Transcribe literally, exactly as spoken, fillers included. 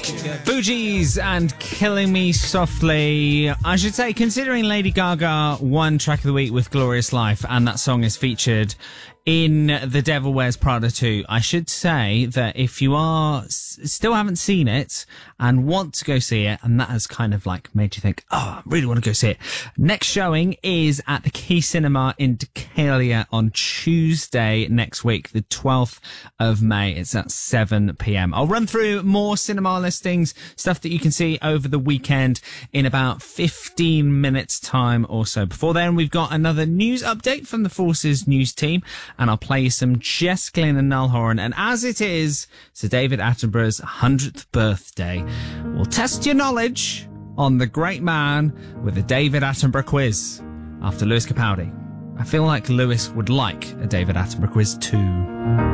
Fugees and Killing Me Softly. I should say, considering Lady Gaga won Track of the Week with Glorious Life, and that song is featured in The Devil Wears Prada two, I should say that if you are still haven't seen it and want to go see it, and that has kind of like made you think, oh, I really want to go see it, next showing is at the Key Cinema in Decatur on Tuesday next week, the twelfth of May. It's at seven p.m. I'll run through more cinema listings, stuff that you can see over the weekend, in about fifteen minutes time or so. Before then, we've got another news update from the Forces news team, and I'll play you some Jess Glynn and Niall Horan. And as it is Sir David Attenborough's hundredth birthday, we'll test your knowledge on the great man with a David Attenborough quiz after Lewis Capaldi. I feel like Lewis would like a David Attenborough quiz too.